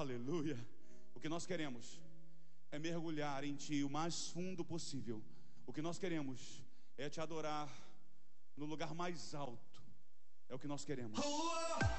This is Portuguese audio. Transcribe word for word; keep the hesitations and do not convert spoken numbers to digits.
Aleluia. O que nós queremos é mergulhar em Ti o mais fundo possível. O que nós queremos é Te adorar no lugar mais alto. É o que nós queremos.